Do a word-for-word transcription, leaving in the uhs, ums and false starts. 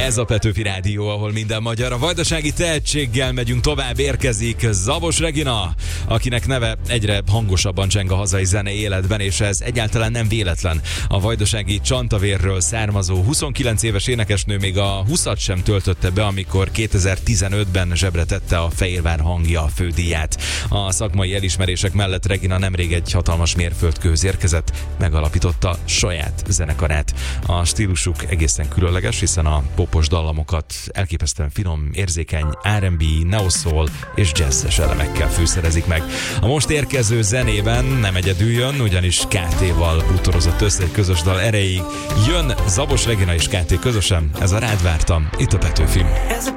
Ez a Petőfi Rádió, ahol minden magyar. A vajdasági tehetséggel megyünk tovább, érkezik Zabos Regina, akinek neve egyre hangosabban cseng a hazai zene életben, és ez egyáltalán nem véletlen. A vajdasági Csantavérről származó huszonkilenc éves énekesnő még a huszat sem töltötte be, amikor kétezer-tizenötben zsebre tette a Fehérvár hangja fődíját. A szakmai elismerések mellett Regina nemrég egy hatalmas mérföldkőhöz érkezett, megalapította saját zenekarát. A stílusuk egészen különleges, hiszen a popos dallamokat elképesztően finom, érzékeny er and bé, neo-soul és jazzes elemekkel fűszerezik meg. A most érkező zenében nem egyedül jön, ugyanis ká té-val bútorozott össze egy közös dal erejéig. Jön Zabos Regina és ká té közösen, ez a Rád vártam, itt a Petőfi.